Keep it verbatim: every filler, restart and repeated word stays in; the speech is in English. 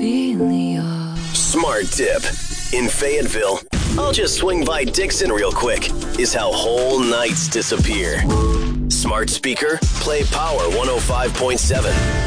Smart Tip. In Fayetteville, I'll just swing by Dixon real quick, is how whole nights disappear. Smart speaker, play Power one oh five point seven.